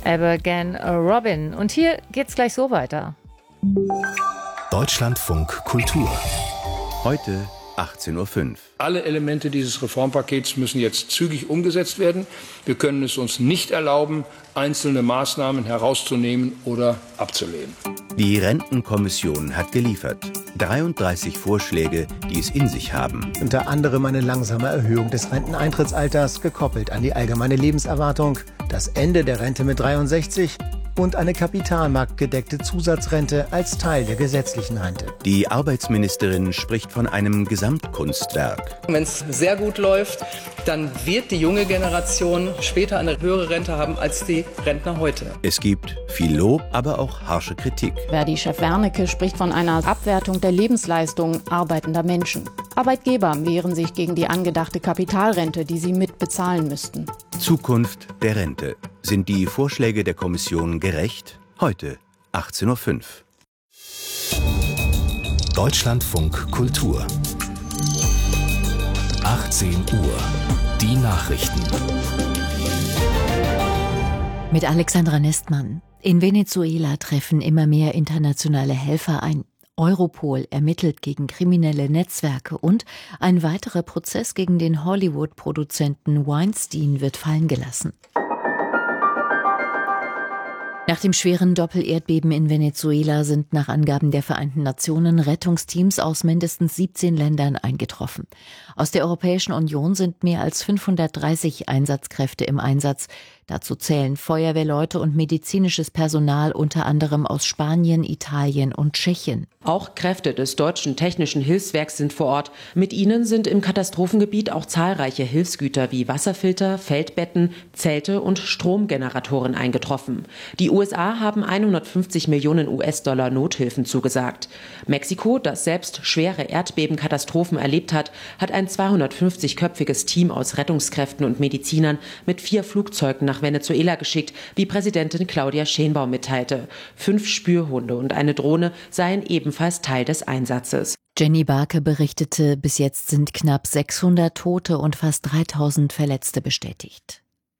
Ever Again Robin. Und hier geht's gleich so weiter. Deutschlandfunk Kultur. Heute 18:05 Uhr. Alle Elemente dieses Reformpakets müssen jetzt zügig umgesetzt werden. Wir können es uns nicht erlauben, einzelne Maßnahmen herauszunehmen oder abzulehnen. Die Rentenkommission hat geliefert. 33 Vorschläge, die es in sich haben. Unter anderem eine langsame Erhöhung des Renteneintrittsalters, gekoppelt an die allgemeine Lebenserwartung, das Ende der Rente mit 63 und eine kapitalmarktgedeckte Zusatzrente als Teil der gesetzlichen Rente. Die Arbeitsministerin spricht von einem Gesamtkunstwerk. Wenn es sehr gut läuft, dann wird die junge Generation später eine höhere Rente haben als die Rentner heute. Es gibt viel Lob, aber auch harsche Kritik. Verdi-Chef Wernicke spricht von einer Abwertung der Lebensleistung arbeitender Menschen. Arbeitgeber wehren sich gegen die angedachte Kapitalrente, die sie mitbezahlen müssten. Zukunft der Rente. Sind die Vorschläge der Kommission gerecht? Heute 18:05 Uhr. Deutschlandfunk Kultur. 18 Uhr. Die Nachrichten. Mit Alexandra Nestmann. In Venezuela treffen immer mehr internationale Helfer ein. Europol ermittelt gegen kriminelle Netzwerke und ein weiterer Prozess gegen den Hollywood-Produzenten Weinstein wird fallen gelassen. Nach dem schweren Doppelerdbeben in Venezuela sind nach Angaben der Vereinten Nationen Rettungsteams aus mindestens 17 Ländern eingetroffen. Aus der Europäischen Union sind mehr als 530 Einsatzkräfte im Einsatz. Dazu zählen Feuerwehrleute und medizinisches Personal unter anderem aus Spanien, Italien und Tschechien. Auch Kräfte des Deutschen Technischen Hilfswerks sind vor Ort. Mit ihnen sind im Katastrophengebiet auch zahlreiche Hilfsgüter wie Wasserfilter, Feldbetten, Zelte und Stromgeneratoren eingetroffen. Die USA haben 150 Millionen US-Dollar Nothilfen zugesagt. Mexiko, das selbst schwere Erdbebenkatastrophen erlebt hat, hat ein 250-köpfiges Team aus Rettungskräften und Medizinern mit 4 Flugzeugen nach Venezuela geschickt, wie Präsidentin Claudia Sheinbaum mitteilte. 5 Spürhunde und eine Drohne seien ebenfalls Teil des Einsatzes. Jenny Barke berichtete, bis jetzt sind knapp 600 Tote und fast 3000 Verletzte bestätigt.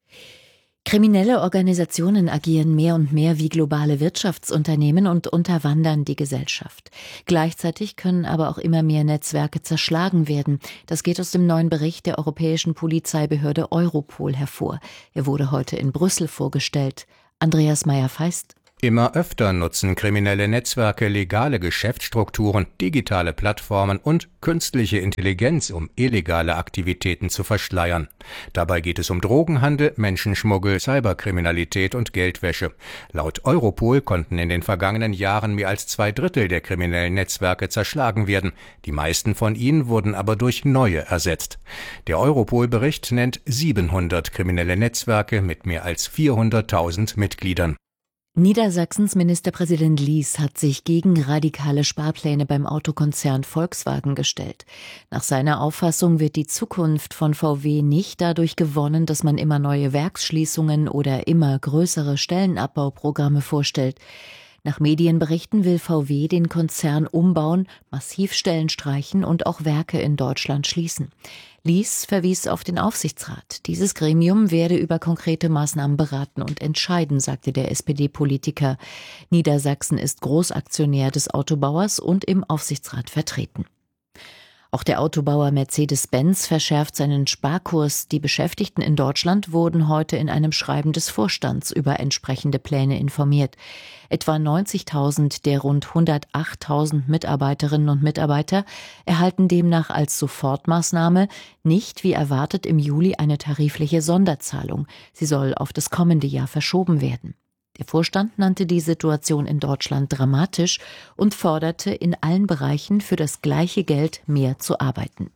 Kriminelle Organisationen agieren mehr und mehr wie globale Wirtschaftsunternehmen und unterwandern die Gesellschaft. Gleichzeitig können aber auch immer mehr Netzwerke zerschlagen werden. Das geht aus dem neuen Bericht der europäischen Polizeibehörde Europol hervor. Er wurde heute in Brüssel vorgestellt. Andreas Meyer-Feist. Immer öfter nutzen kriminelle Netzwerke legale Geschäftsstrukturen, digitale Plattformen und künstliche Intelligenz, um illegale Aktivitäten zu verschleiern. Dabei geht es um Drogenhandel, Menschenschmuggel, Cyberkriminalität und Geldwäsche. Laut Europol konnten in den vergangenen Jahren mehr als 2/3 der kriminellen Netzwerke zerschlagen werden. Die meisten von ihnen wurden aber durch neue ersetzt. Der Europol-Bericht nennt 700 kriminelle Netzwerke mit mehr als 400.000 Mitgliedern. Niedersachsens Ministerpräsident Lies hat sich gegen radikale Sparpläne beim Autokonzern Volkswagen gestellt. Nach seiner Auffassung wird die Zukunft von VW nicht dadurch gewonnen, dass man immer neue Werksschließungen oder immer größere Stellenabbauprogramme vorstellt. Nach Medienberichten will VW den Konzern umbauen, massiv Stellen streichen und auch Werke in Deutschland schließen. Lies verwies auf den Aufsichtsrat. Dieses Gremium werde über konkrete Maßnahmen beraten und entscheiden, sagte der SPD-Politiker. Niedersachsen ist Großaktionär des Autobauers und im Aufsichtsrat vertreten. Auch der Autobauer Mercedes-Benz verschärft seinen Sparkurs. Die Beschäftigten in Deutschland wurden heute in einem Schreiben des Vorstands über entsprechende Pläne informiert. Etwa 90.000 der rund 108.000 Mitarbeiterinnen und Mitarbeiter erhalten demnach als Sofortmaßnahme nicht wie erwartet im Juli eine tarifliche Sonderzahlung. Sie soll auf das kommende Jahr verschoben werden. Der Vorstand nannte die Situation in Deutschland dramatisch und forderte, in allen Bereichen für das gleiche Geld mehr zu arbeiten.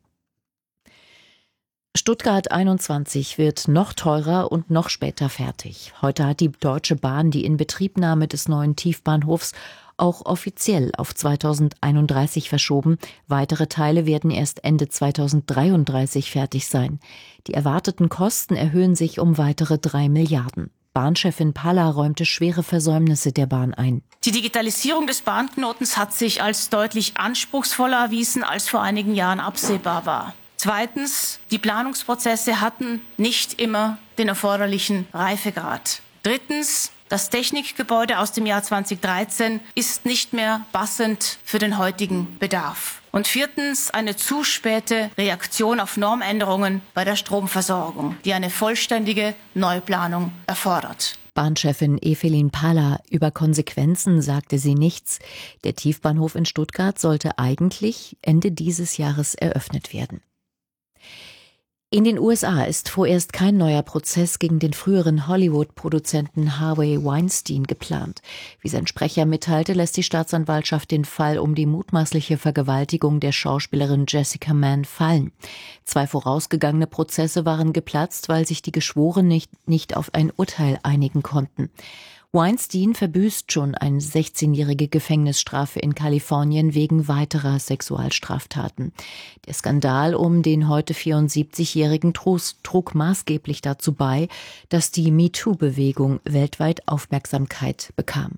Stuttgart 21 wird noch teurer und noch später fertig. Heute hat die Deutsche Bahn die Inbetriebnahme des neuen Tiefbahnhofs auch offiziell auf 2031 verschoben. Weitere Teile werden erst Ende 2033 fertig sein. Die erwarteten Kosten erhöhen sich um weitere 3 Milliarden. Bahnchefin Palla räumte schwere Versäumnisse der Bahn ein. Die Digitalisierung des Bahnknotens hat sich als deutlich anspruchsvoller erwiesen, als vor einigen Jahren absehbar war. Zweitens, die Planungsprozesse hatten nicht immer den erforderlichen Reifegrad. Drittens, Das Technikgebäude aus dem Jahr 2013 ist nicht mehr passend für den heutigen Bedarf. Und viertens eine zu späte Reaktion auf Normänderungen bei der Stromversorgung, die eine vollständige Neuplanung erfordert. Bahnchefin Evelyn Palla. Über Konsequenzen sagte sie nichts. Der Tiefbahnhof in Stuttgart sollte eigentlich Ende dieses Jahres eröffnet werden. In den USA ist vorerst kein neuer Prozess gegen den früheren Hollywood-Produzenten Harvey Weinstein geplant. Wie sein Sprecher mitteilte, lässt die Staatsanwaltschaft den Fall um die mutmaßliche Vergewaltigung der Schauspielerin Jessica Mann fallen. 2 vorausgegangene Prozesse waren geplatzt, weil sich die Geschworenen nicht auf ein Urteil einigen konnten. Weinstein verbüßt schon eine 16-jährige Gefängnisstrafe in Kalifornien wegen weiterer Sexualstraftaten. Der Skandal um den heute 74-jährigen trug maßgeblich dazu bei, dass die MeToo-Bewegung weltweit Aufmerksamkeit bekam.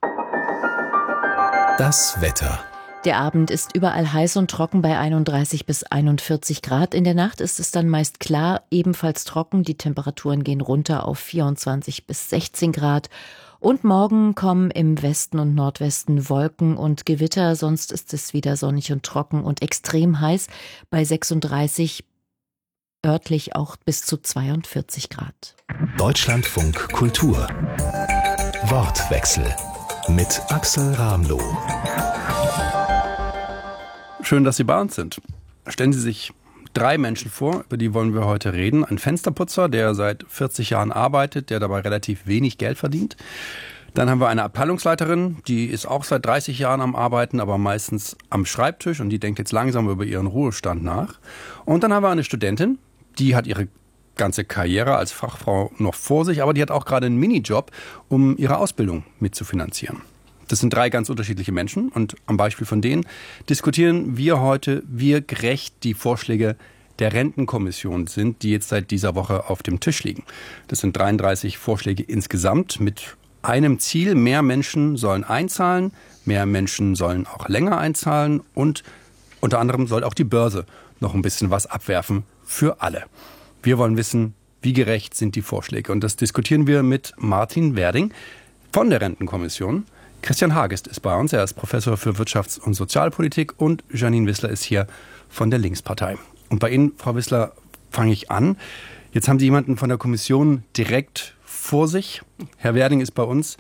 Das Wetter. Der Abend ist überall heiß und trocken bei 31 bis 41 Grad. In der Nacht ist es dann meist klar, ebenfalls trocken. Die Temperaturen gehen runter auf 24 bis 16 Grad. Und morgen kommen im Westen und Nordwesten Wolken und Gewitter. Sonst ist es wieder sonnig und trocken und extrem heiß bei 36, örtlich auch bis zu 42 Grad. Deutschlandfunk Kultur. Wortwechsel mit Axel Ramloh. Schön, dass Sie bei uns sind. Stellen Sie sich 3 Menschen vor, über die wollen wir heute reden. Ein Fensterputzer, der seit 40 Jahren arbeitet, der dabei relativ wenig Geld verdient. Dann haben wir eine Abteilungsleiterin, die ist auch seit 30 Jahren am Arbeiten, aber meistens am Schreibtisch und die denkt jetzt langsam über ihren Ruhestand nach. Und dann haben wir eine Studentin, die hat ihre ganze Karriere als Fachfrau noch vor sich, aber die hat auch gerade einen Minijob, um ihre Ausbildung mitzufinanzieren. Das sind 3 ganz unterschiedliche Menschen und am Beispiel von denen diskutieren wir heute, wie gerecht die Vorschläge der Rentenkommission sind, die jetzt seit dieser Woche auf dem Tisch liegen. Das sind 33 Vorschläge insgesamt mit einem Ziel: mehr Menschen sollen einzahlen, mehr Menschen sollen auch länger einzahlen und unter anderem soll auch die Börse noch ein bisschen was abwerfen für alle. Wir wollen wissen, wie gerecht sind die Vorschläge und das diskutieren wir mit Martin Werding von der Rentenkommission. Christian Hagest ist bei uns, er ist Professor für Wirtschafts- und Sozialpolitik und Janine Wissler ist hier von der Linkspartei. Und bei Ihnen, Frau Wissler, fange ich an. Jetzt haben Sie jemanden von der Kommission direkt vor sich. Herr Werding ist bei uns.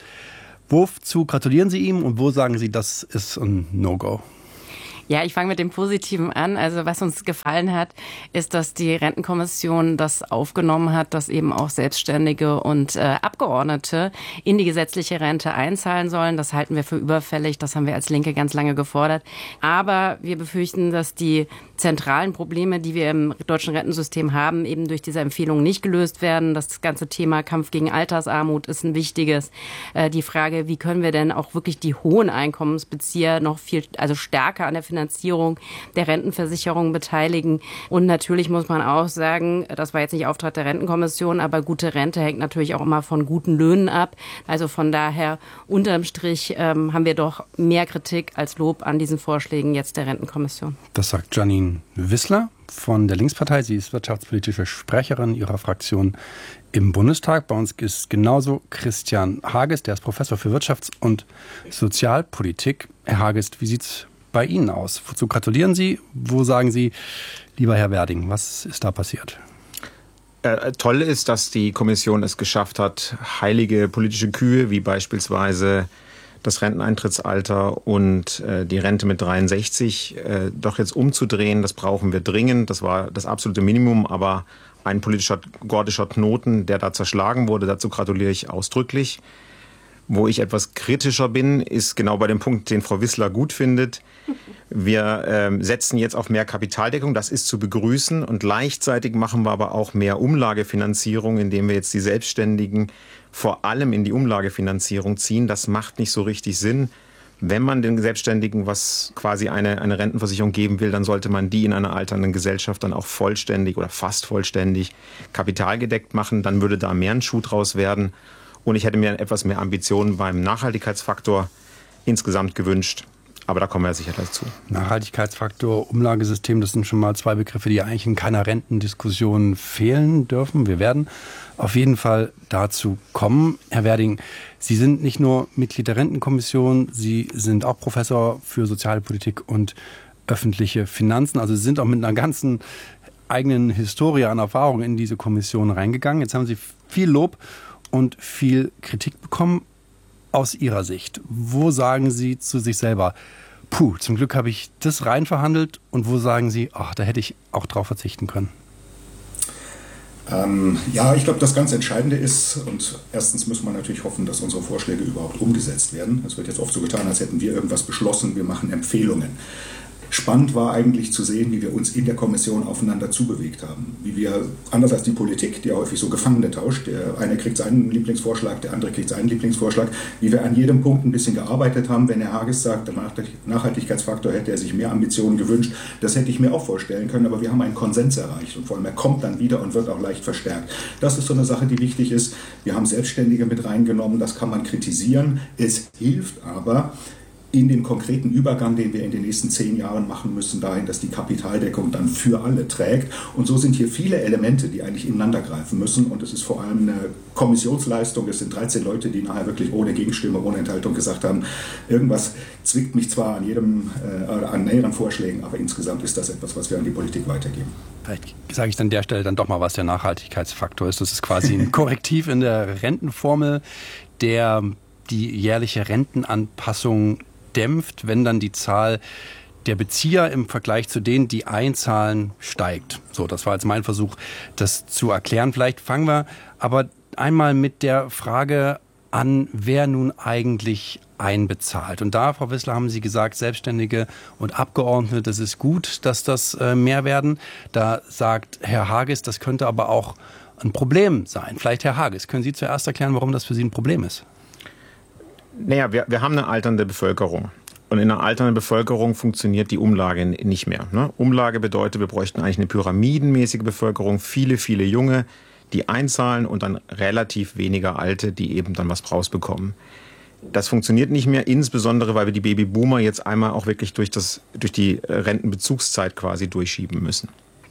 Wozu gratulieren Sie ihm und wo sagen Sie, das ist ein No-Go? Ja, ich fange mit dem Positiven an. Also was uns gefallen hat, ist, dass die Rentenkommission das aufgenommen hat, dass eben auch Selbstständige und Abgeordnete in die gesetzliche Rente einzahlen sollen. Das halten wir für überfällig. Das haben wir als Linke ganz lange gefordert. Aber wir befürchten, dass die zentralen Probleme, die wir im deutschen Rentensystem haben, eben durch diese Empfehlung nicht gelöst werden. Das ganze Thema Kampf gegen Altersarmut ist ein wichtiges. Die Frage, wie können wir denn auch wirklich die hohen Einkommensbezieher noch viel, also stärker an der Finanzierung der Rentenversicherung beteiligen. Und natürlich muss man auch sagen, das war jetzt nicht Auftrag der Rentenkommission, aber gute Rente hängt natürlich auch immer von guten Löhnen ab. Also von daher, unterm Strich haben wir doch mehr Kritik als Lob an diesen Vorschlägen jetzt der Rentenkommission. Das sagt Janine Wissler von der Linkspartei. Sie ist wirtschaftspolitische Sprecherin ihrer Fraktion im Bundestag. Bei uns ist genauso Christian Hagest, der ist Professor für Wirtschafts- und Sozialpolitik. Herr Hagest, wie sieht's bei Ihnen aus? Wozu gratulieren Sie? Wo sagen Sie, lieber Herr Werding, was ist da passiert? Toll ist, dass die Kommission es geschafft hat, heilige politische Kühe wie beispielsweise das Renteneintrittsalter und die Rente mit 63 doch jetzt umzudrehen. Das brauchen wir dringend. Das war das absolute Minimum, aber ein politischer gordischer Knoten, der da zerschlagen wurde. Dazu gratuliere ich ausdrücklich. Wo ich etwas kritischer bin, ist genau bei dem Punkt, den Frau Wissler gut findet. Wir setzen jetzt auf mehr Kapitaldeckung, das ist zu begrüßen. Und gleichzeitig machen wir aber auch mehr Umlagefinanzierung, indem wir jetzt die Selbstständigen vor allem in die Umlagefinanzierung ziehen. Das macht nicht so richtig Sinn. Wenn man den Selbstständigen was quasi eine Rentenversicherung geben will, dann sollte man die in einer alternden Gesellschaft dann auch vollständig oder fast vollständig kapitalgedeckt machen. Dann würde da mehr ein Schuh draus werden. Und ich hätte mir etwas mehr Ambitionen beim Nachhaltigkeitsfaktor insgesamt gewünscht. Aber da kommen wir ja sicher dazu. Nachhaltigkeitsfaktor, Umlagesystem, das sind schon mal zwei Begriffe, die eigentlich in keiner Rentendiskussion fehlen dürfen. Wir werden auf jeden Fall dazu kommen. Herr Werding, Sie sind nicht nur Mitglied der Rentenkommission, Sie sind auch Professor für soziale Politik und öffentliche Finanzen. Also Sie sind auch mit einer ganzen eigenen Historie an Erfahrung in diese Kommission reingegangen. Jetzt haben Sie viel Lob und viel Kritik bekommen. Aus Ihrer Sicht, wo sagen Sie zu sich selber, zum Glück habe ich das rein verhandelt, und wo sagen Sie, da hätte ich auch drauf verzichten können? Ich glaube, das ganz Entscheidende ist, und erstens muss man natürlich hoffen, dass unsere Vorschläge überhaupt umgesetzt werden. Es wird jetzt oft so getan, als hätten wir irgendwas beschlossen, wir machen Empfehlungen. Spannend war eigentlich zu sehen, wie wir uns in der Kommission aufeinander zubewegt haben. Wie wir, anders als die Politik, die ja häufig so Gefangene tauscht, der eine kriegt seinen Lieblingsvorschlag, der andere kriegt seinen Lieblingsvorschlag, wie wir an jedem Punkt ein bisschen gearbeitet haben. Wenn Herr Hages sagt, der Nachhaltigkeitsfaktor hätte er sich mehr Ambitionen gewünscht, das hätte ich mir auch vorstellen können, aber wir haben einen Konsens erreicht und vor allem er kommt dann wieder und wird auch leicht verstärkt. Das ist so eine Sache, die wichtig ist. Wir haben Selbstständige mit reingenommen, das kann man kritisieren. Es hilft aber, in den konkreten Übergang, den wir in den nächsten 10 Jahren machen müssen, dahin, dass die Kapitaldeckung dann für alle trägt. Und so sind hier viele Elemente, die eigentlich ineinander greifen müssen. Und es ist vor allem eine Kommissionsleistung. Es sind 13 Leute, die nachher wirklich ohne Gegenstimme, ohne Enthaltung gesagt haben, irgendwas zwickt mich zwar an näheren Vorschlägen, aber insgesamt ist das etwas, was wir an die Politik weitergeben. Vielleicht sage ich an der Stelle dann doch mal, was der Nachhaltigkeitsfaktor ist. Das ist quasi ein Korrektiv in der Rentenformel, der die jährliche Rentenanpassung dämpft, wenn dann die Zahl der Bezieher im Vergleich zu denen, die einzahlen, steigt. So, das war jetzt mein Versuch, das zu erklären. Vielleicht fangen wir aber einmal mit der Frage an, wer nun eigentlich einbezahlt. Und da, Frau Wissler, haben Sie gesagt, Selbstständige und Abgeordnete, das ist gut, dass das mehr werden. Da sagt Herr Hages, das könnte aber auch ein Problem sein. Vielleicht, Herr Hages, können Sie zuerst erklären, warum das für Sie ein Problem ist? Naja, wir haben eine alternde Bevölkerung. Und in einer alternden Bevölkerung funktioniert die Umlage nicht mehr. Ne? Umlage bedeutet, wir bräuchten eigentlich eine pyramidenmäßige Bevölkerung, viele, viele Junge, die einzahlen und dann relativ weniger Alte, die eben dann was rausbekommen. Das funktioniert nicht mehr, insbesondere, weil wir die Babyboomer jetzt einmal auch wirklich durch die Rentenbezugszeit quasi durchschieben müssen.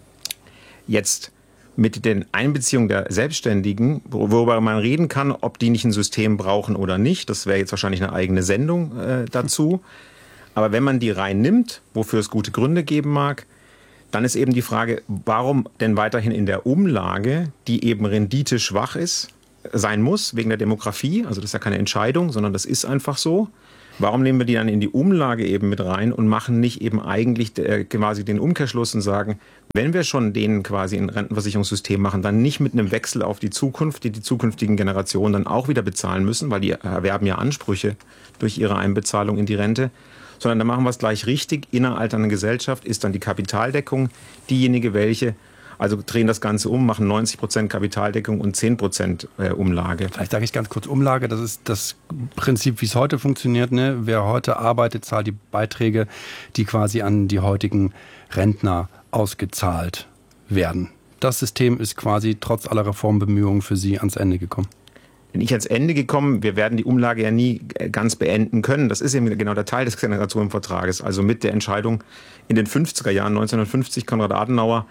Jetzt mit den Einbeziehungen der Selbstständigen, worüber man reden kann, ob die nicht ein System brauchen oder nicht. Das wäre jetzt wahrscheinlich eine eigene Sendung dazu. Aber wenn man die rein nimmt, wofür es gute Gründe geben mag, dann ist eben die Frage, warum denn weiterhin in der Umlage, die eben renditeschwach sein muss, wegen der Demografie, also das ist ja keine Entscheidung, sondern das ist einfach so. Warum nehmen wir die dann in die Umlage eben mit rein und machen nicht eben eigentlich quasi den Umkehrschluss und sagen, wenn wir schon denen quasi ein Rentenversicherungssystem machen, dann nicht mit einem Wechsel auf die Zukunft, die zukünftigen Generationen dann auch wieder bezahlen müssen, weil die erwerben ja Ansprüche durch ihre Einbezahlung in die Rente, sondern dann machen wir es gleich richtig. In einer alternden Gesellschaft ist dann die Kapitaldeckung diejenige, welche, also drehen das Ganze um, machen 90% Kapitaldeckung und 10% Umlage. Vielleicht sage ich ganz kurz Umlage, das ist das Prinzip, wie es heute funktioniert. Ne? Wer heute arbeitet, zahlt die Beiträge, die quasi an die heutigen Rentner ausgezahlt werden. Das System ist quasi trotz aller Reformbemühungen für Sie ans Ende gekommen. Nicht ans Ende gekommen, wir werden die Umlage ja nie ganz beenden können. Das ist eben genau der Teil des Generationenvertrages. Also mit der Entscheidung in den 50er Jahren, 1950, Konrad Adenauer,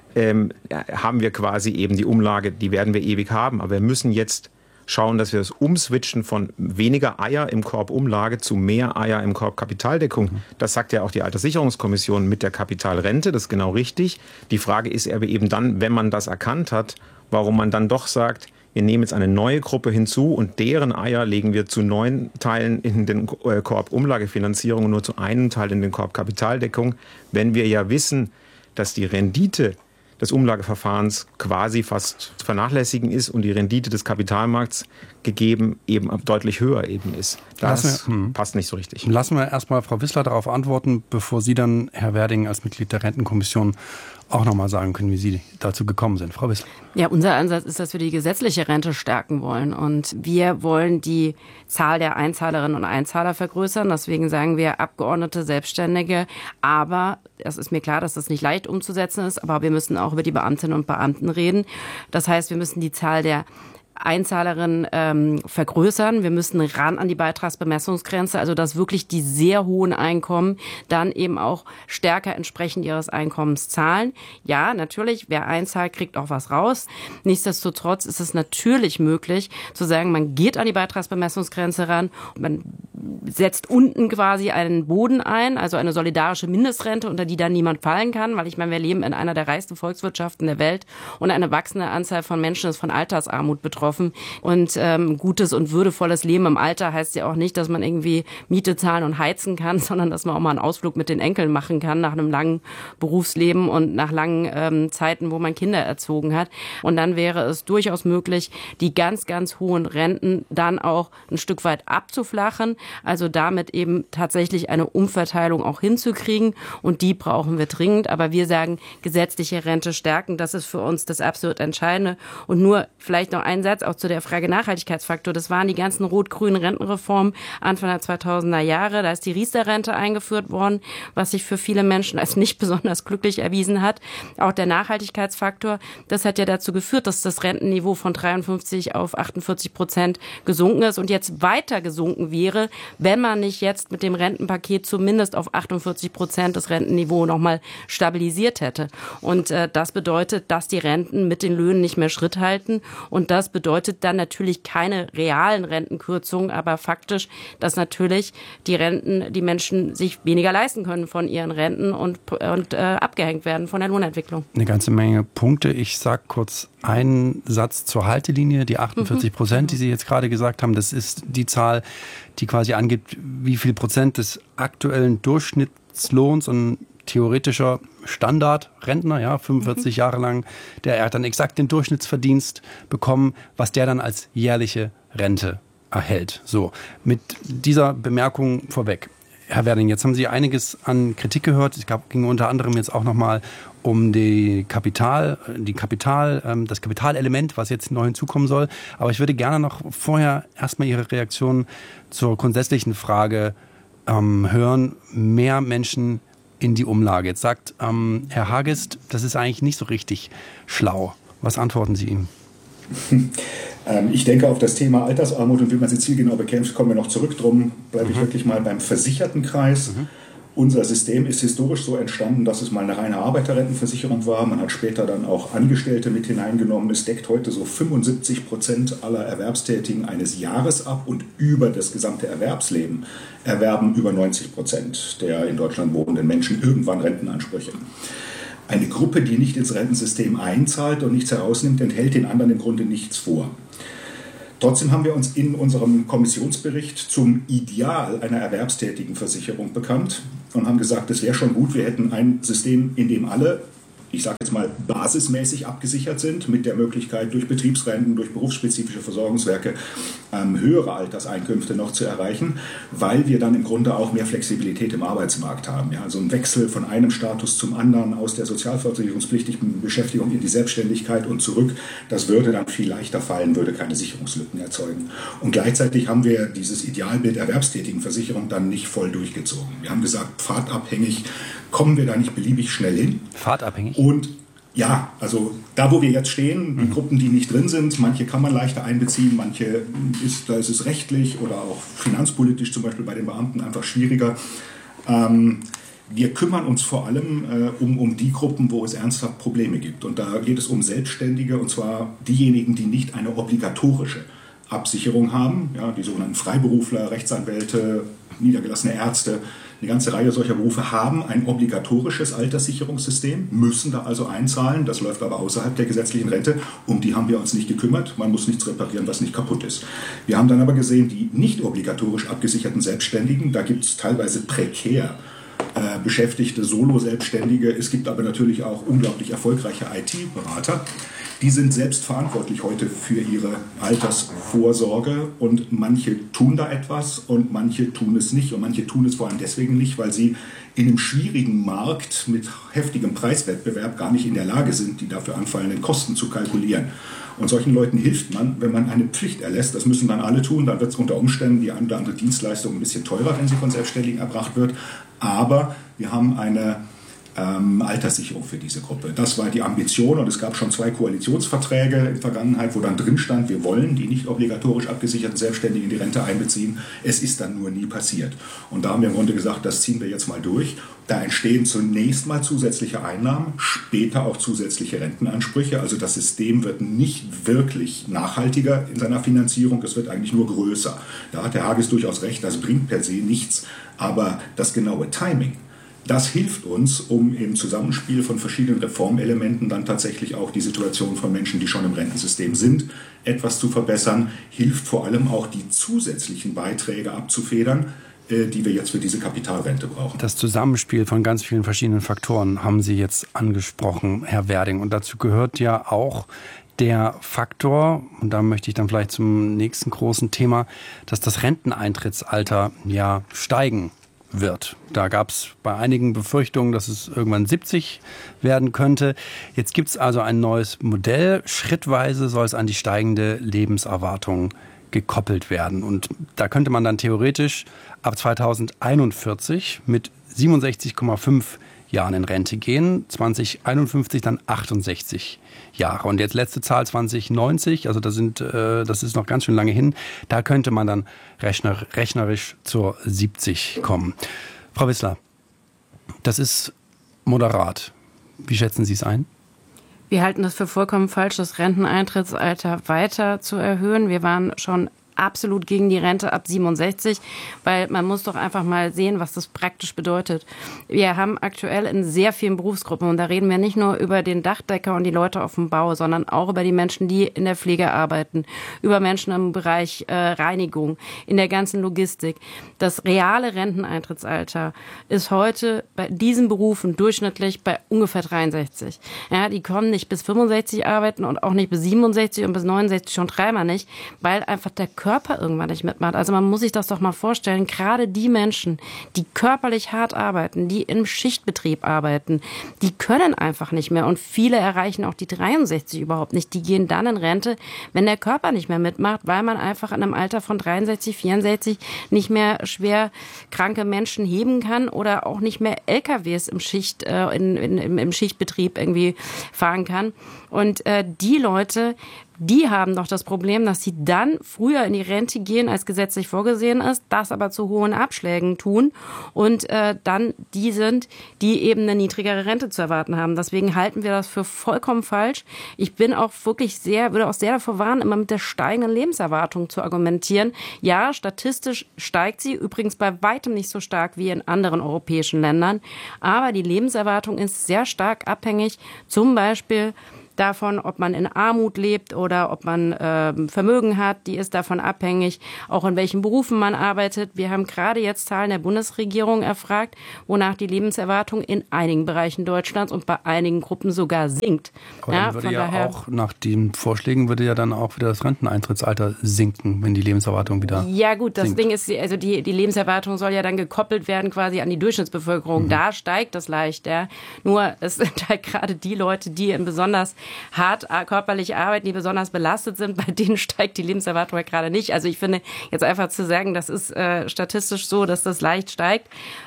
haben wir quasi eben die Umlage, die werden wir ewig haben. Aber wir müssen jetzt schauen, dass wir das umswitchen von weniger Eier im Korb Umlage zu mehr Eier im Korb Kapitaldeckung. Das sagt ja auch die Alterssicherungskommission mit der Kapitalrente, das ist genau richtig. Die Frage ist aber eben dann, wenn man das erkannt hat, warum man dann doch sagt, wir nehmen jetzt eine neue Gruppe hinzu und deren Eier legen wir zu 9 Teilen in den Korb Umlagefinanzierung und nur zu einem Teil in den Korb Kapitaldeckung, wenn wir ja wissen, dass die Rendite des Umlageverfahrens quasi fast zu vernachlässigen ist und die Rendite des Kapitalmarkts gegeben eben deutlich höher eben ist. Das passt nicht so richtig. Lassen wir erstmal Frau Wissler darauf antworten, bevor Sie dann, Herr Werding, als Mitglied der Rentenkommission auch nochmal sagen können, wie Sie dazu gekommen sind. Frau Wissler. Ja, unser Ansatz ist, dass wir die gesetzliche Rente stärken wollen. Und wir wollen die Zahl der Einzahlerinnen und Einzahler vergrößern. Deswegen sagen wir Abgeordnete, Selbstständige. Aber es ist mir klar, dass das nicht leicht umzusetzen ist. Aber wir müssen auch über die Beamtinnen und Beamten reden. Das heißt, wir müssen die Zahl der Einzahlerinnen vergrößern. Wir müssen ran an die Beitragsbemessungsgrenze, also dass wirklich die sehr hohen Einkommen dann eben auch stärker entsprechend ihres Einkommens zahlen. Ja, natürlich, wer einzahlt, kriegt auch was raus. Nichtsdestotrotz ist es natürlich möglich zu sagen, man geht an die Beitragsbemessungsgrenze ran, man setzt unten quasi einen Boden ein, also eine solidarische Mindestrente, unter die dann niemand fallen kann, weil ich meine, wir leben in einer der reichsten Volkswirtschaften der Welt und eine wachsende Anzahl von Menschen ist von Altersarmut betroffen. Und gutes und würdevolles Leben im Alter heißt ja auch nicht, dass man irgendwie Miete zahlen und heizen kann, sondern dass man auch mal einen Ausflug mit den Enkeln machen kann nach einem langen Berufsleben und nach langen Zeiten, wo man Kinder erzogen hat. Und dann wäre es durchaus möglich, die ganz, ganz hohen Renten dann auch ein Stück weit abzuflachen, also damit eben tatsächlich eine Umverteilung auch hinzukriegen. Und die brauchen wir dringend. Aber wir sagen, gesetzliche Rente stärken, das ist für uns das absolut Entscheidende. Und nur vielleicht noch ein Satz auch zu der Frage Nachhaltigkeitsfaktor. Das waren die ganzen rot-grünen Rentenreformen Anfang der 2000er Jahre. Da ist die Riester-Rente eingeführt worden, was sich für viele Menschen als nicht besonders glücklich erwiesen hat. Auch der Nachhaltigkeitsfaktor, das hat ja dazu geführt, dass das Rentenniveau von 53 auf 48% gesunken ist und jetzt weiter gesunken wäre, wenn man nicht jetzt mit dem Rentenpaket zumindest auf 48% das Rentenniveau nochmal stabilisiert hätte. Und das bedeutet, dass die Renten mit den Löhnen nicht mehr Schritt halten. Und das bedeutet dann natürlich keine realen Rentenkürzungen, aber faktisch, dass natürlich die Menschen sich weniger leisten können von ihren Renten und abgehängt werden von der Lohnentwicklung. Eine ganze Menge Punkte. Ich sage kurz einen Satz zur Haltelinie. Die 48%, die Sie jetzt gerade gesagt haben, das ist die Zahl, die quasi angibt, wie viel Prozent des aktuellen Durchschnittslohns und theoretischer Standardrentner, ja, 45 Jahre lang, der hat dann exakt den Durchschnittsverdienst bekommen, was der dann als jährliche Rente erhält. So, mit dieser Bemerkung vorweg. Herr Werding, jetzt haben Sie einiges an Kritik gehört. Es ging unter anderem jetzt auch nochmal um das Kapitalelement, was jetzt neu hinzukommen soll. Aber ich würde gerne noch vorher erstmal Ihre Reaktion zur grundsätzlichen Frage hören, mehr Menschen in die Umlage. Jetzt sagt Herr Hagest, das ist eigentlich nicht so richtig schlau. Was antworten Sie ihm? Ich denke, auf das Thema Altersarmut und wie man sie zielgenau bekämpft, kommen wir noch zurück. Drum bleibe ich wirklich mal beim Versichertenkreis. Unser System ist historisch so entstanden, dass es mal eine reine Arbeiterrentenversicherung war. Man hat später dann auch Angestellte mit hineingenommen. Es deckt heute so 75% aller Erwerbstätigen eines Jahres ab und über das gesamte Erwerbsleben erwerben über 90% der in Deutschland wohnenden Menschen irgendwann Rentenansprüche. Eine Gruppe, die nicht ins Rentensystem einzahlt und nichts herausnimmt, enthält den anderen im Grunde nichts vor. Trotzdem haben wir uns in unserem Kommissionsbericht zum Ideal einer erwerbstätigen Versicherung bekannt und haben gesagt, es wäre schon gut, wir hätten ein System, in dem alle, ich sage jetzt mal, basismäßig abgesichert sind, mit der Möglichkeit, durch Betriebsrenten, durch berufsspezifische Versorgungswerke höhere Alterseinkünfte noch zu erreichen, weil wir dann im Grunde auch mehr Flexibilität im Arbeitsmarkt haben. Ja, also ein Wechsel von einem Status zum anderen, aus der sozialversicherungspflichtigen Beschäftigung in die Selbstständigkeit und zurück, das würde dann viel leichter fallen, würde keine Sicherungslücken erzeugen. Und gleichzeitig haben wir dieses Idealbild erwerbstätigen Versicherung dann nicht voll durchgezogen. Wir haben gesagt, pfadabhängig kommen wir da nicht beliebig schnell hin. Pfadabhängig? Und ja, also da, wo wir jetzt stehen, die Gruppen, die nicht drin sind, manche kann man leichter einbeziehen, manche da ist es rechtlich oder auch finanzpolitisch zum Beispiel bei den Beamten einfach schwieriger. Wir kümmern uns vor allem um die Gruppen, wo es ernsthaft Probleme gibt. Und da geht es um Selbstständige, und zwar diejenigen, die nicht eine obligatorische Absicherung haben, ja, die sogenannten Freiberufler, Rechtsanwälte, niedergelassene Ärzte. Eine ganze Reihe solcher Berufe haben ein obligatorisches Alterssicherungssystem, müssen da also einzahlen. Das läuft aber außerhalb der gesetzlichen Rente. Um die haben wir uns nicht gekümmert. Man muss nichts reparieren, was nicht kaputt ist. Wir haben dann aber gesehen, die nicht obligatorisch abgesicherten Selbstständigen, da gibt es teilweise prekär Beschäftigte, Solo-Selbstständige. Es gibt aber natürlich auch unglaublich erfolgreiche IT-Berater. Die sind selbst verantwortlich heute für ihre Altersvorsorge und manche tun da etwas und manche tun es nicht. Und manche tun es vor allem deswegen nicht, weil sie in einem schwierigen Markt mit heftigem Preiswettbewerb gar nicht in der Lage sind, die dafür anfallenden Kosten zu kalkulieren. Und solchen Leuten hilft man, wenn man eine Pflicht erlässt. Das müssen dann alle tun. Dann wird es unter Umständen die eine oder andere Dienstleistung ein bisschen teurer, wenn sie von Selbstständigen erbracht wird. Aber wir haben eine Alterssicherung für diese Gruppe. Das war die Ambition und es gab schon 2 Koalitionsverträge in der Vergangenheit, wo dann drin stand, wir wollen die nicht obligatorisch abgesicherten Selbstständigen in die Rente einbeziehen. Es ist dann nur nie passiert. Und da haben wir im Grunde gesagt, das ziehen wir jetzt mal durch. Da entstehen zunächst mal zusätzliche Einnahmen, später auch zusätzliche Rentenansprüche. Also das System wird nicht wirklich nachhaltiger in seiner Finanzierung, es wird eigentlich nur größer. Da hat Herr Hages durchaus recht, das bringt per se nichts. Aber das genaue Timing, das hilft uns, um im Zusammenspiel von verschiedenen Reformelementen dann tatsächlich auch die Situation von Menschen, die schon im Rentensystem sind, etwas zu verbessern, hilft vor allem auch die zusätzlichen Beiträge abzufedern, die wir jetzt für diese Kapitalrente brauchen. Das Zusammenspiel von ganz vielen verschiedenen Faktoren haben Sie jetzt angesprochen, Herr Werding. Und dazu gehört ja auch der Faktor, und da möchte ich dann vielleicht zum nächsten großen Thema, dass das Renteneintrittsalter ja steigen wird. Da gab es bei einigen Befürchtungen, dass es irgendwann 70 werden könnte. Jetzt gibt es also ein neues Modell. Schrittweise soll es an die steigende Lebenserwartung gekoppelt werden. Und da könnte man dann theoretisch ab 2041 mit 67,5 Jahren in Rente gehen, 2051 dann 68 Jahre. Und jetzt letzte Zahl 2090, also das ist noch ganz schön lange hin, da könnte man dann rechnerisch zur 70 kommen. Frau Wissler, das ist moderat. Wie schätzen Sie es ein? Wir halten das für vollkommen falsch, das Renteneintrittsalter weiter zu erhöhen. Wir waren schon absolut gegen die Rente ab 67, weil man muss doch einfach mal sehen, was das praktisch bedeutet. Wir haben aktuell in sehr vielen Berufsgruppen, und da reden wir nicht nur über den Dachdecker und die Leute auf dem Bau, sondern auch über die Menschen, die in der Pflege arbeiten, über Menschen im Bereich Reinigung, in der ganzen Logistik. Das reale Renteneintrittsalter ist heute bei diesen Berufen durchschnittlich bei ungefähr 63. Ja, die kommen nicht bis 65 arbeiten und auch nicht bis 67 und bis 69 schon dreimal nicht, weil einfach der Körper irgendwann nicht mitmacht. Also man muss sich das doch mal vorstellen, gerade die Menschen, die körperlich hart arbeiten, die im Schichtbetrieb arbeiten, die können einfach nicht mehr und viele erreichen auch die 63 überhaupt nicht. Die gehen dann in Rente, wenn der Körper nicht mehr mitmacht, weil man einfach in einem Alter von 63, 64 nicht mehr schwer kranke Menschen heben kann oder auch nicht mehr LKWs im Schichtbetrieb irgendwie fahren kann. Und die Leute, die haben doch das Problem, dass sie dann früher in die Rente gehen, als gesetzlich vorgesehen ist, das aber zu hohen Abschlägen tun und dann die sind, die eben eine niedrigere Rente zu erwarten haben. Deswegen halten wir das für vollkommen falsch. Ich bin auch wirklich würde auch sehr davor warnen, immer mit der steigenden Lebenserwartung zu argumentieren. Ja, statistisch steigt sie, übrigens bei weitem nicht so stark wie in anderen europäischen Ländern, aber die Lebenserwartung ist sehr stark abhängig, zum Beispiel davon, ob man in Armut lebt oder ob man Vermögen hat, die ist davon abhängig, auch in welchen Berufen man arbeitet. Wir haben gerade jetzt Zahlen der Bundesregierung erfragt, wonach die Lebenserwartung in einigen Bereichen Deutschlands und bei einigen Gruppen sogar sinkt. Aber dann würde auch nach den Vorschlägen würde ja dann auch wieder das Renteneintrittsalter sinken, wenn die Lebenserwartung wieder Ja gut, das sinkt. Ding ist, also die Lebenserwartung soll ja dann gekoppelt werden quasi an die Durchschnittsbevölkerung. Da steigt das leicht. Ja. Nur es sind halt gerade die Leute, die in besonders hart körperlich arbeiten, die besonders belastet sind, bei denen steigt die Lebenserwartung ja gerade nicht. Also ich finde, jetzt einfach zu sagen, das ist statistisch so, dass das leicht steigt,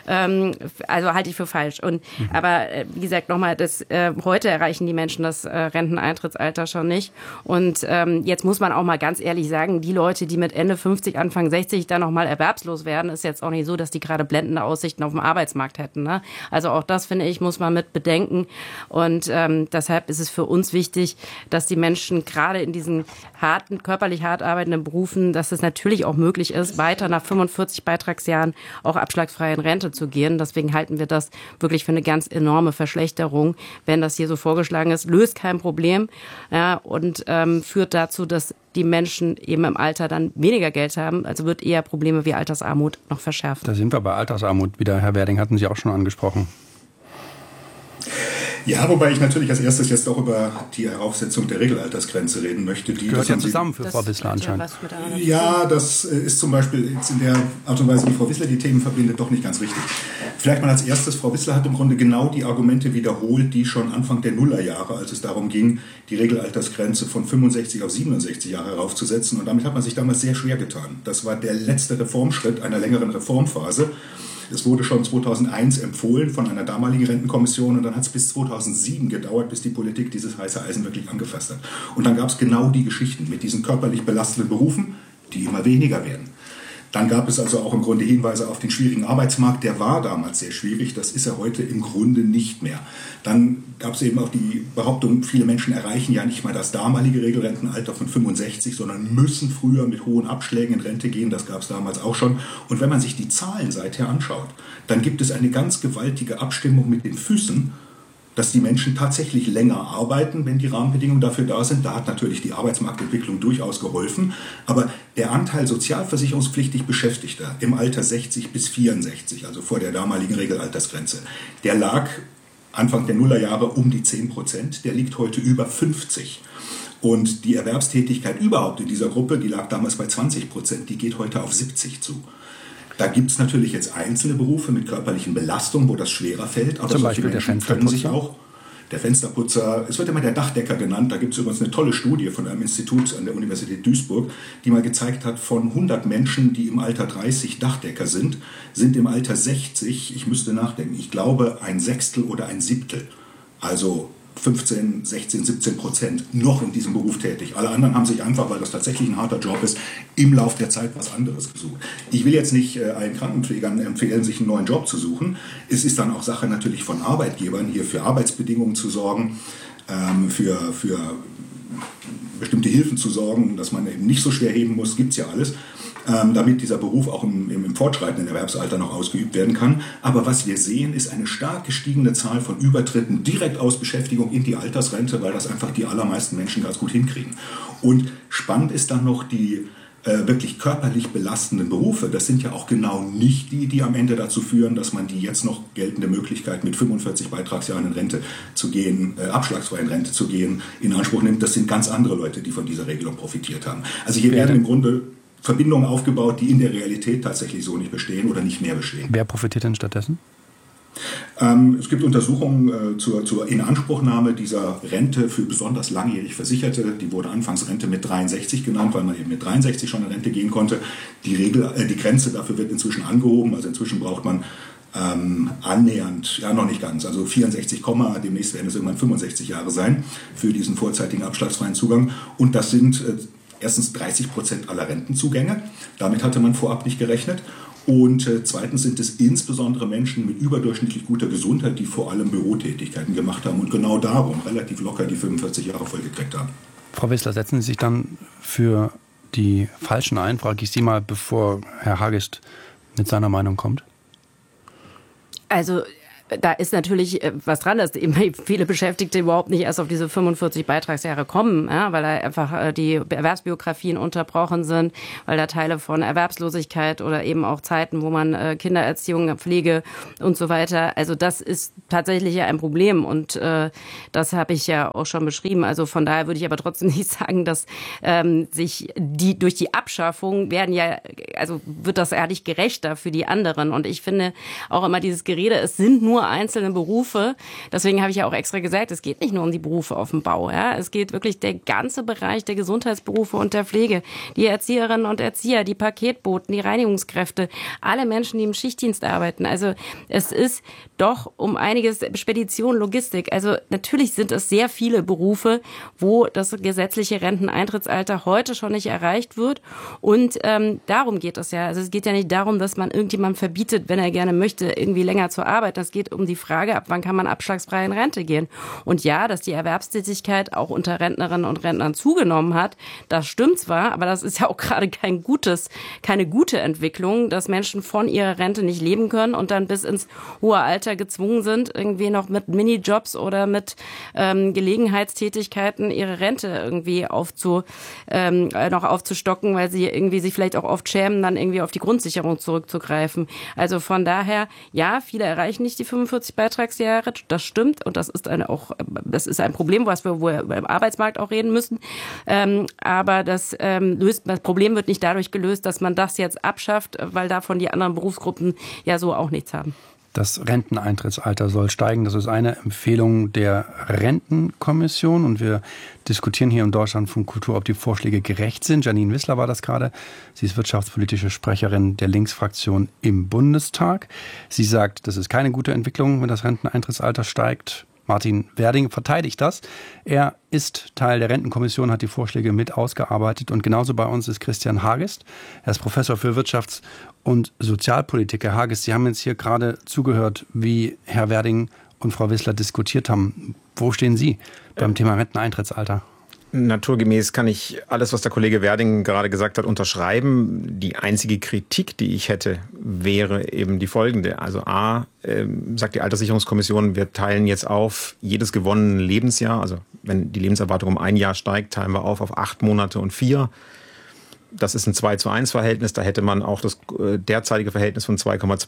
also halte ich für falsch. Aber wie gesagt, nochmal, heute erreichen die Menschen das Renteneintrittsalter schon nicht. Und jetzt muss man auch mal ganz ehrlich sagen, die Leute, die mit Ende 50, Anfang 60 dann nochmal erwerbslos werden, ist jetzt auch nicht so, dass die gerade blendende Aussichten auf dem Arbeitsmarkt hätten. Ne? Also auch das, finde ich, muss man mit bedenken. Und deshalb ist es für uns wichtig, dass die Menschen gerade in diesen körperlich hart arbeitenden Berufen, dass es natürlich auch möglich ist, weiter nach 45 Beitragsjahren auch abschlagsfrei in Rente zu gehen. Deswegen halten wir das wirklich für eine ganz enorme Verschlechterung, wenn das hier so vorgeschlagen ist. Löst kein Problem und führt dazu, dass die Menschen eben im Alter dann weniger Geld haben. Also wird eher Probleme wie Altersarmut noch verschärft. Da sind wir bei Altersarmut wieder. Herr Werding, hatten Sie auch schon angesprochen. Ja, wobei ich natürlich als erstes jetzt auch über die Heraufsetzung der Regelaltersgrenze reden möchte. Die gehört ja zusammen für Frau Wissler anscheinend. Ja, das ist zum Beispiel jetzt in der Art und Weise, wie Frau Wissler die Themen verbindet, doch nicht ganz richtig. Vielleicht mal als erstes, Frau Wissler hat im Grunde genau die Argumente wiederholt, die schon Anfang der Nullerjahre, als es darum ging, die Regelaltersgrenze von 65 auf 67 Jahre heraufzusetzen. Und damit hat man sich damals sehr schwer getan. Das war der letzte Reformschritt einer längeren Reformphase. Es wurde schon 2001 empfohlen von einer damaligen Rentenkommission und dann hat es bis 2007 gedauert, bis die Politik dieses heiße Eisen wirklich angefasst hat. Und dann gab es genau die Geschichten mit diesen körperlich belastenden Berufen, die immer weniger werden. Dann gab es also auch im Grunde Hinweise auf den schwierigen Arbeitsmarkt. Der war damals sehr schwierig, das ist er heute im Grunde nicht mehr. Dann gab es eben auch die Behauptung, viele Menschen erreichen ja nicht mal das damalige Regelrentenalter von 65, sondern müssen früher mit hohen Abschlägen in Rente gehen. Das gab es damals auch schon. Und wenn man sich die Zahlen seither anschaut, dann gibt es eine ganz gewaltige Abstimmung mit den Füßen, dass die Menschen tatsächlich länger arbeiten, wenn die Rahmenbedingungen dafür da sind. Da hat natürlich die Arbeitsmarktentwicklung durchaus geholfen. Aber der Anteil sozialversicherungspflichtig Beschäftigter im Alter 60 bis 64, also vor der damaligen Regelaltersgrenze, der lag Anfang der Nullerjahre um die 10%. Der liegt heute über 50%. Und die Erwerbstätigkeit überhaupt in dieser Gruppe, die lag damals bei 20%, die geht heute auf 70% zu. Da gibt es natürlich jetzt einzelne Berufe mit körperlichen Belastungen, wo das schwerer fällt. Aber zum Beispiel der Fensterputzer. Der Fensterputzer, es wird immer der Dachdecker genannt. Da gibt es übrigens eine tolle Studie von einem Institut an der Universität Duisburg, die mal gezeigt hat, von 100 Menschen, die im Alter 30 Dachdecker sind im Alter 60, ich müsste nachdenken, ich glaube 1/6 oder 1/7. Also 15, 16, 17% noch in diesem Beruf tätig. Alle anderen haben sich einfach, weil das tatsächlich ein harter Job ist, im Laufe der Zeit was anderes gesucht. Ich will jetzt nicht allen Krankenpflegern empfehlen, sich einen neuen Job zu suchen. Es ist dann auch Sache natürlich von Arbeitgebern, hier für Arbeitsbedingungen zu sorgen, für bestimmte Hilfen zu sorgen, dass man eben nicht so schwer heben muss, gibt's ja alles, damit dieser Beruf auch im fortschreitenden Erwerbsalter noch ausgeübt werden kann. Aber was wir sehen, ist eine stark gestiegene Zahl von Übertritten direkt aus Beschäftigung in die Altersrente, weil das einfach die allermeisten Menschen ganz gut hinkriegen. Und spannend ist dann noch die wirklich körperlich belastenden Berufe. Das sind ja auch genau nicht die am Ende dazu führen, dass man die jetzt noch geltende Möglichkeit, mit 45 Beitragsjahren in Rente zu gehen, abschlagsfrei in Rente zu gehen, in Anspruch nimmt. Das sind ganz andere Leute, die von dieser Regelung profitiert haben. Also hier werden im Grunde Verbindungen aufgebaut, die in der Realität tatsächlich so nicht bestehen oder nicht mehr bestehen. Wer profitiert denn stattdessen? Es gibt Untersuchungen zur Inanspruchnahme dieser Rente für besonders langjährig Versicherte. Die wurde anfangs Rente mit 63 genannt, weil man eben mit 63 schon in Rente gehen konnte. Die Grenze dafür wird inzwischen angehoben. Also inzwischen braucht man annähernd, ja noch nicht ganz, also 64, demnächst werden es irgendwann 65 Jahre sein für diesen vorzeitigen abschlagsfreien Zugang. Und das sind erstens 30% aller Rentenzugänge. Damit hatte man vorab nicht gerechnet. Und zweitens sind es insbesondere Menschen mit überdurchschnittlich guter Gesundheit, die vor allem Bürotätigkeiten gemacht haben und genau darum relativ locker die 45 Jahre vollgekriegt haben. Frau Wissler, setzen Sie sich dann für die Falschen ein? Frage ich Sie mal, bevor Herr Hagest mit seiner Meinung kommt. Also da ist natürlich was dran, dass eben viele Beschäftigte überhaupt nicht erst auf diese 45 Beitragsjahre kommen, ja, weil da einfach die Erwerbsbiografien unterbrochen sind, weil da Teile von Erwerbslosigkeit oder eben auch Zeiten, wo man Kindererziehung, Pflege und so weiter, also das ist tatsächlich ja ein Problem und das habe ich ja auch schon beschrieben. Also von daher würde ich aber trotzdem nicht sagen, dass sich durch die Abschaffung wird das ja nicht gerechter für die anderen und ich finde auch immer dieses Gerede, es sind nur einzelne Berufe. Deswegen habe ich ja auch extra gesagt, es geht nicht nur um die Berufe auf dem Bau. Ja? Es geht wirklich der ganze Bereich der Gesundheitsberufe und der Pflege. Die Erzieherinnen und Erzieher, die Paketboten, die Reinigungskräfte, alle Menschen, die im Schichtdienst arbeiten. Also es ist doch um einiges Spedition, Logistik. Also natürlich sind es sehr viele Berufe, wo das gesetzliche Renteneintrittsalter heute schon nicht erreicht wird. Und darum geht es ja. Also es geht ja nicht darum, dass man irgendjemandem verbietet, wenn er gerne möchte, irgendwie länger zu arbeiten. Es geht um die Frage, ab wann kann man abschlagsfrei in Rente gehen. Und ja, dass die Erwerbstätigkeit auch unter Rentnerinnen und Rentnern zugenommen hat, das stimmt zwar, aber das ist ja auch gerade keine gute Entwicklung, dass Menschen von ihrer Rente nicht leben können und dann bis ins hohe Alter gezwungen sind, irgendwie noch mit Minijobs oder mit Gelegenheitstätigkeiten ihre Rente irgendwie noch aufzustocken, weil sie irgendwie sich vielleicht auch oft schämen, dann irgendwie auf die Grundsicherung zurückzugreifen. Also von daher, ja, viele erreichen nicht die 45 Beitragsjahre, das stimmt und das ist ein Problem, wo wir über den Arbeitsmarkt auch reden müssen. Aber das Problem wird nicht dadurch gelöst, dass man das jetzt abschafft, weil davon die anderen Berufsgruppen ja so auch nichts haben. Das Renteneintrittsalter soll steigen. Das ist eine Empfehlung der Rentenkommission. Und wir diskutieren hier im Deutschlandfunk Kultur, ob die Vorschläge gerecht sind. Janine Wissler war das gerade. Sie ist wirtschaftspolitische Sprecherin der Linksfraktion im Bundestag. Sie sagt, das ist keine gute Entwicklung, wenn das Renteneintrittsalter steigt. Martin Werding verteidigt das. Er ist Teil der Rentenkommission, hat die Vorschläge mit ausgearbeitet. Und genauso bei uns ist Christian Hagest. Er ist Professor für Wirtschafts- und Sozialpolitik. Herr Hagest, Sie haben jetzt hier gerade zugehört, wie Herr Werding und Frau Wissler diskutiert haben. Wo stehen Sie beim Thema Renteneintrittsalter? Naturgemäß kann ich alles, was der Kollege Werding gerade gesagt hat, unterschreiben. Die einzige Kritik, die ich hätte, wäre eben die folgende. Also A, sagt die Alterssicherungskommission, wir teilen jetzt auf jedes gewonnene Lebensjahr. Also wenn die Lebenserwartung um 1 Jahr steigt, teilen wir auf 8 Monate und 4. Das ist ein 2:1 Verhältnis. Da hätte man auch das derzeitige Verhältnis von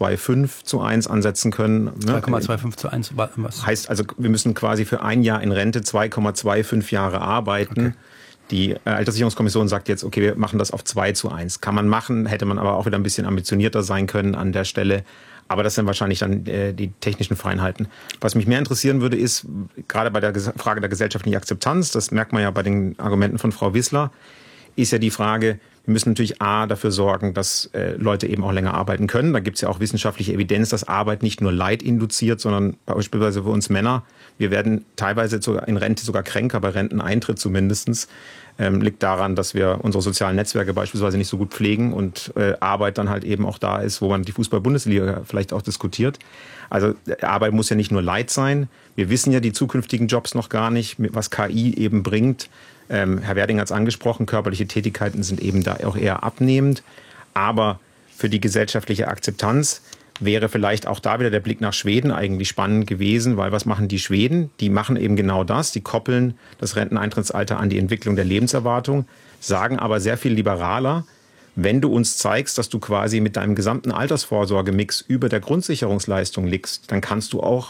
2,25:1 ansetzen können. 2,25:1, was? Heißt also, wir müssen quasi für 1 Jahr in Rente 2,25 Jahre arbeiten. Okay. Die Alterssicherungskommission sagt jetzt, okay, wir machen das auf 2:1. Kann man machen, hätte man aber auch wieder ein bisschen ambitionierter sein können an der Stelle. Aber das sind wahrscheinlich dann die technischen Feinheiten. Was mich mehr interessieren würde, ist, gerade bei der Frage der gesellschaftlichen Akzeptanz, das merkt man ja bei den Argumenten von Frau Wissler, ist ja die Frage, wir müssen natürlich A, dafür sorgen, dass Leute eben auch länger arbeiten können. Da gibt es ja auch wissenschaftliche Evidenz, dass Arbeit nicht nur Leid induziert, sondern beispielsweise für uns Männer, wir werden teilweise in Rente sogar kränker, bei Renteneintritt zumindest. Liegt daran, dass wir unsere sozialen Netzwerke beispielsweise nicht so gut pflegen und Arbeit dann halt eben auch da ist, wo man die Fußball-Bundesliga vielleicht auch diskutiert. Also Arbeit muss ja nicht nur Leid sein. Wir wissen ja die zukünftigen Jobs noch gar nicht, was KI eben bringt. Herr Werding hat es angesprochen, körperliche Tätigkeiten sind eben da auch eher abnehmend. Aber für die gesellschaftliche Akzeptanz wäre vielleicht auch da wieder der Blick nach Schweden eigentlich spannend gewesen, weil was machen die Schweden? Die machen eben genau das, die koppeln das Renteneintrittsalter an die Entwicklung der Lebenserwartung, sagen aber sehr viel liberaler, wenn du uns zeigst, dass du quasi mit deinem gesamten Altersvorsorgemix über der Grundsicherungsleistung liegst, dann kannst du auch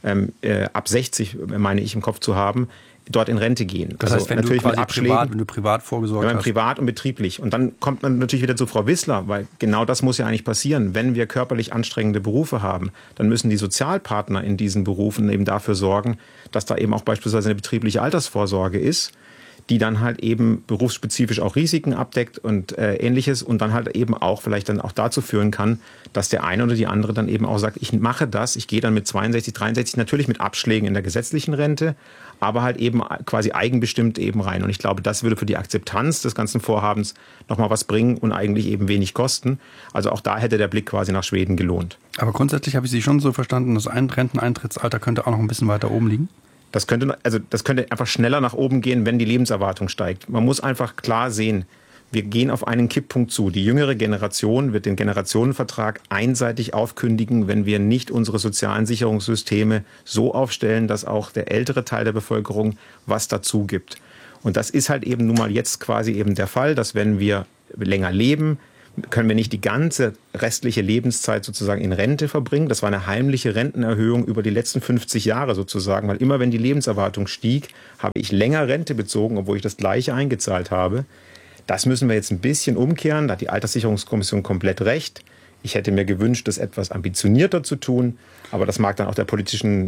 ab 60, meine ich im Kopf zu haben, dort in Rente gehen. Das heißt, wenn natürlich du quasi mit Abschlägen, wenn du privat vorgesorgt hast. Privat und betrieblich. Und dann kommt man natürlich wieder zu Frau Wissler, weil genau das muss ja eigentlich passieren. Wenn wir körperlich anstrengende Berufe haben, dann müssen die Sozialpartner in diesen Berufen eben dafür sorgen, dass da eben auch beispielsweise eine betriebliche Altersvorsorge ist, die dann halt eben berufsspezifisch auch Risiken abdeckt und Ähnliches und dann halt eben auch vielleicht dann auch dazu führen kann, dass der eine oder die andere dann eben auch sagt, ich mache das, ich gehe dann mit 62, 63 natürlich mit Abschlägen in der gesetzlichen Rente, aber halt eben quasi eigenbestimmt eben rein. Und ich glaube, das würde für die Akzeptanz des ganzen Vorhabens nochmal was bringen und eigentlich eben wenig kosten. Also auch da hätte der Blick quasi nach Schweden gelohnt. Aber grundsätzlich habe ich Sie schon so verstanden, das Renteneintrittsalter könnte auch noch ein bisschen weiter oben liegen? Das könnte einfach schneller nach oben gehen, wenn die Lebenserwartung steigt. Man muss einfach klar sehen, wir gehen auf einen Kipppunkt zu. Die jüngere Generation wird den Generationenvertrag einseitig aufkündigen, wenn wir nicht unsere sozialen Sicherungssysteme so aufstellen, dass auch der ältere Teil der Bevölkerung was dazu gibt. Und das ist halt eben nun mal jetzt quasi eben der Fall, dass wenn wir länger leben, können wir nicht die ganze restliche Lebenszeit sozusagen in Rente verbringen. Das war eine heimliche Rentenerhöhung über die letzten 50 Jahre sozusagen, weil immer wenn die Lebenserwartung stieg, habe ich länger Rente bezogen, obwohl ich das Gleiche eingezahlt habe. Das müssen wir jetzt ein bisschen umkehren. Da hat die Alterssicherungskommission komplett recht. Ich hätte mir gewünscht, das etwas ambitionierter zu tun, aber das mag dann auch der politischen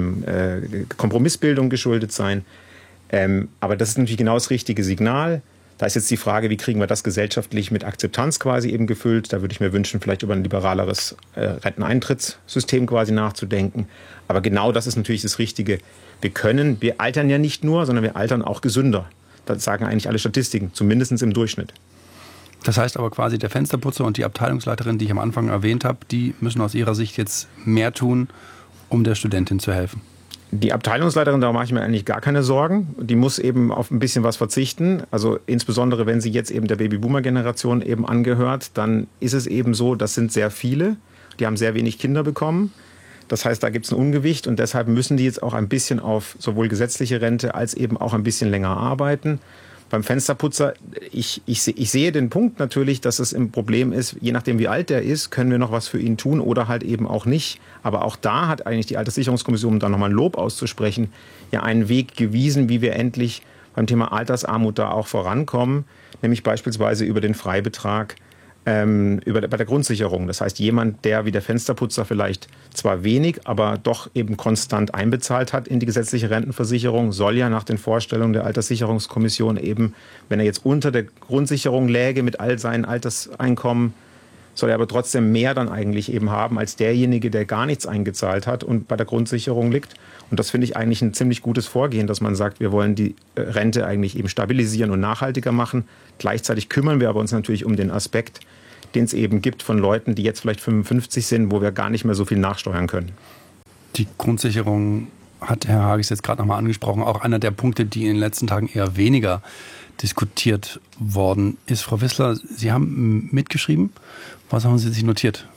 Kompromissbildung geschuldet sein. Aber das ist natürlich genau das richtige Signal. Da ist jetzt die Frage, wie kriegen wir das gesellschaftlich mit Akzeptanz quasi eben gefüllt. Da würde ich mir wünschen, vielleicht über ein liberaleres Renteneintrittssystem quasi nachzudenken. Aber genau das ist natürlich das Richtige. Wir altern ja nicht nur, sondern wir altern auch gesünder. Das sagen eigentlich alle Statistiken, zumindest im Durchschnitt. Das heißt aber quasi, der Fensterputzer und die Abteilungsleiterin, die ich am Anfang erwähnt habe, die müssen aus Ihrer Sicht jetzt mehr tun, um der Studentin zu helfen. Die Abteilungsleiterin, da mache ich mir eigentlich gar keine Sorgen. Die muss eben auf ein bisschen was verzichten. Also insbesondere, wenn sie jetzt eben der Babyboomer-Generation eben angehört, dann ist es eben so, das sind sehr viele. Die haben sehr wenig Kinder bekommen. Das heißt, da gibt es ein Ungewicht und deshalb müssen die jetzt auch ein bisschen auf sowohl gesetzliche Rente als eben auch ein bisschen länger arbeiten. Beim Fensterputzer, ich sehe den Punkt natürlich, dass es ein Problem ist, je nachdem wie alt der ist, können wir noch was für ihn tun oder halt eben auch nicht. Aber auch da hat eigentlich die Alterssicherungskommission, um da nochmal ein Lob auszusprechen, ja einen Weg gewiesen, wie wir endlich beim Thema Altersarmut da auch vorankommen, nämlich beispielsweise über den Freibetrag bei der Grundsicherung. Das heißt, jemand, der wie der Fensterputzer vielleicht zwar wenig, aber doch eben konstant einbezahlt hat in die gesetzliche Rentenversicherung, soll ja nach den Vorstellungen der Alterssicherungskommission eben, wenn er jetzt unter der Grundsicherung läge mit all seinen Alterseinkommen, soll er aber trotzdem mehr dann eigentlich eben haben als derjenige, der gar nichts eingezahlt hat und bei der Grundsicherung liegt. Und das finde ich eigentlich ein ziemlich gutes Vorgehen, dass man sagt, wir wollen die Rente eigentlich eben stabilisieren und nachhaltiger machen. Gleichzeitig kümmern wir aber uns natürlich um den Aspekt, den es eben gibt von Leuten, die jetzt vielleicht 55 sind, wo wir gar nicht mehr so viel nachsteuern können. Die Grundsicherung hat Herr Hagis jetzt gerade nochmal angesprochen, auch einer der Punkte, die in den letzten Tagen eher weniger diskutiert worden ist. Frau Wissler, Sie haben mitgeschrieben. Was haben Sie sich notiert?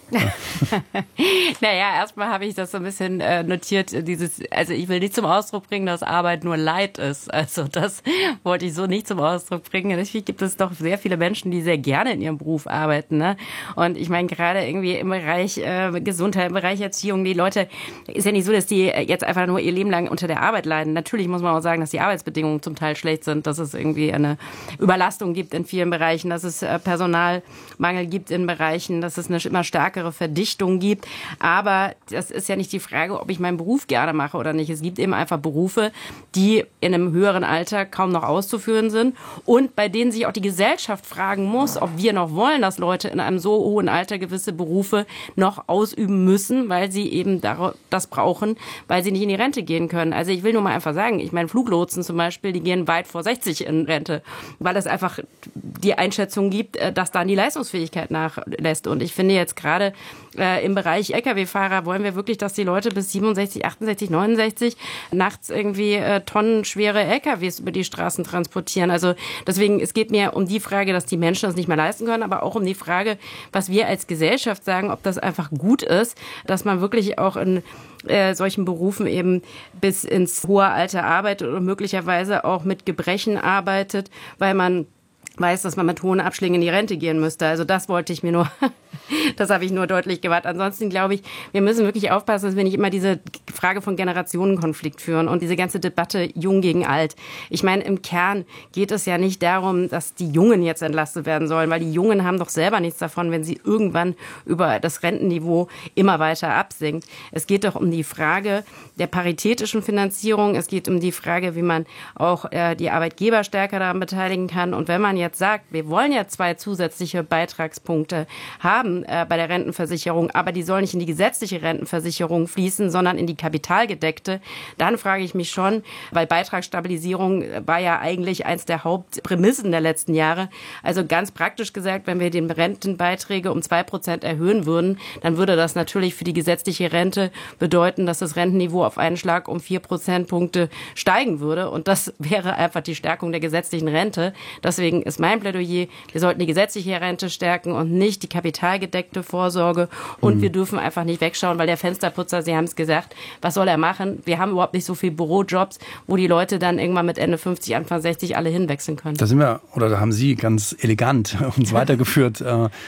Naja, erstmal habe ich das so ein bisschen notiert, also ich will nicht zum Ausdruck bringen, dass Arbeit nur Leid ist. Also das wollte ich so nicht zum Ausdruck bringen. Natürlich gibt es doch sehr viele Menschen, die sehr gerne in ihrem Beruf arbeiten, ne? Und ich meine, gerade irgendwie im Bereich Gesundheit, im Bereich Erziehung, die Leute, ist ja nicht so, dass die jetzt einfach nur ihr Leben lang unter der Arbeit leiden. Natürlich muss man auch sagen, dass die Arbeitsbedingungen zum Teil schlecht sind, dass es irgendwie eine Überlastung gibt in vielen Bereichen, dass es Personalmangel gibt in Bereichen, dass es eine immer stärkere Verdichtung gibt. Aber das ist ja nicht die Frage, ob ich meinen Beruf gerne mache oder nicht. Es gibt eben einfach Berufe, die in einem höheren Alter kaum noch auszuführen sind und bei denen sich auch die Gesellschaft fragen muss, ob wir noch wollen, dass Leute in einem so hohen Alter gewisse Berufe noch ausüben müssen, weil sie eben das brauchen, weil sie nicht in die Rente gehen können. Also ich will nur mal einfach sagen, ich meine, Fluglotsen zum Beispiel, die gehen weit vor 60 in Rente, weil es einfach die Einschätzung gibt, dass dann die Leistungsfähigkeit nachlässt. Und ich finde jetzt gerade im Bereich Lkw-Fahrer wollen wir wirklich, dass die Leute bis 67, 68, 69 nachts irgendwie tonnenschwere Lkws über die Straßen transportieren. Also deswegen, es geht mir um die Frage, dass die Menschen das nicht mehr leisten können, aber auch um die Frage, was wir als Gesellschaft sagen, ob das einfach gut ist, dass man wirklich auch in solchen Berufen eben bis ins hohe Alter arbeitet und möglicherweise auch mit Gebrechen arbeitet, weil man weiß, dass man mit hohen Abschlägen in die Rente gehen müsste. Also das wollte ich mir nur, das habe ich nur deutlich gemacht. Ansonsten glaube ich, wir müssen wirklich aufpassen, dass wir nicht immer diese Frage von Generationenkonflikt führen und diese ganze Debatte jung gegen alt. Ich meine, im Kern geht es ja nicht darum, dass die Jungen jetzt entlastet werden sollen, weil die Jungen haben doch selber nichts davon, wenn sie irgendwann über das Rentenniveau immer weiter absinkt. Es geht doch um die Frage der paritätischen Finanzierung. Es geht um die Frage, wie man auch die Arbeitgeber stärker daran beteiligen kann. Und wenn man jetzt sagt, wir wollen ja 2 zusätzliche Beitragspunkte haben bei der Rentenversicherung, aber die sollen nicht in die gesetzliche Rentenversicherung fließen, sondern in die kapitalgedeckte, dann frage ich mich schon, weil Beitragsstabilisierung war ja eigentlich eins der Hauptprämissen der letzten Jahre. Also ganz praktisch gesagt, wenn wir den Rentenbeiträge um 2% erhöhen würden, dann würde das natürlich für die gesetzliche Rente bedeuten, dass das Rentenniveau auf einen Schlag um 4 Prozentpunkte steigen würde. Und das wäre einfach die Stärkung der gesetzlichen Rente. Deswegen ist mein Plädoyer, wir sollten die gesetzliche Rente stärken und nicht die kapitalgedeckte Vorsorge. Und wir dürfen einfach nicht wegschauen, weil der Fensterputzer, Sie haben es gesagt, was soll er machen? Wir haben überhaupt nicht so viele Bürojobs, wo die Leute dann irgendwann mit Ende 50, Anfang 60 alle hinwechseln können. Da haben Sie ganz elegant uns weitergeführt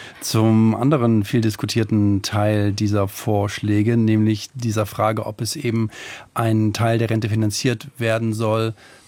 zum anderen viel diskutierten Teil dieser Vorschläge, nämlich dieser Frage, ob es eben ein Teil der Rente finanziert werden soll